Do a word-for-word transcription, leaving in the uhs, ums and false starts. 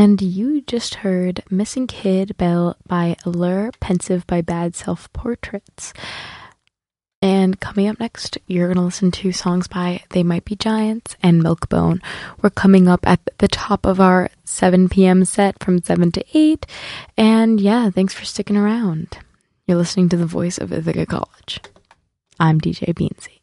And you just heard Missing Kid by Allure, Pensive by Bad Self Portraits. And coming up next, you're going to listen to songs by They Might Be Giants and Milkbone. We're coming up at the top of our seven p.m. set from seven to eight. And yeah, thanks for sticking around. You're listening to the voice of Ithaca College. I'm D J Beansy.